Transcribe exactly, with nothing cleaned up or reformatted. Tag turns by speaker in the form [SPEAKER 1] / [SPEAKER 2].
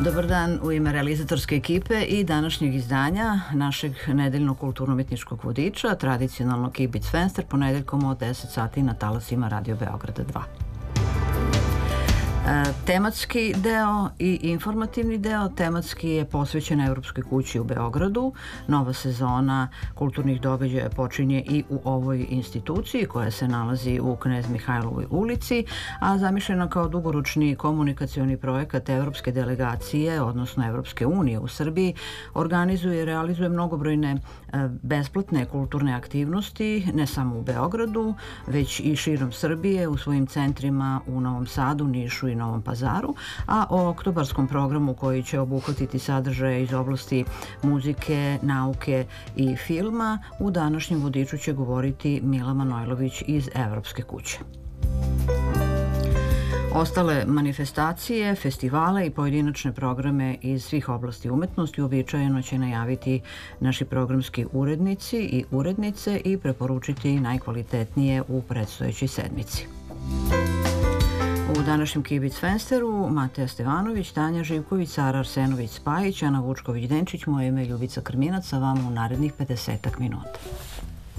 [SPEAKER 1] Dobar dan u ime realizatorske ekipe i današnjeg izdanja našeg nedeljnog kulturno-umetničkog vodiča, tradicionalno Kibic Fenster, ponedeljkom od deset sati na talasima Radio Beograda dva. Tematski deo i informativni deo. Tematski je posvećen Evropskoj kući u Beogradu. Nova sezona kulturnih događaja počinje i u ovoj instituciji koja se nalazi u Knez Mihajlovoj ulici, a zamišljena kao dugoročni komunikacioni projekat Evropske delegacije, odnosno Evropske unije u Srbiji, organizuje i realizuje mnogobrojne besplatne kulturne aktivnosti, ne samo u Beogradu, već i širom Srbije, u svojim centrima u Novom Sadu, Nišu i Novom Pazaru, a o oktobarskom programu koji će obuhvatiti sadržaje iz oblasti muzike, nauke i filma u današnjem vodiču će govoriti Mila Manojlović iz Evropske kuće. Ostale manifestacije, festivale i pojedinačne programe iz svih oblasti umetnosti uobičajeno će najaviti naši programski urednici i urednice i preporučiti najkvalitetnije u predstojećoj sedmici. U današnjem Kibic Fensteru Mateja Stevanović, Tanja Živković, Sara Arsenović Spajić, Ana Vučković-Denčić, moje ime je Ljubica Krminac, a vama u narednih pedesetak minuta.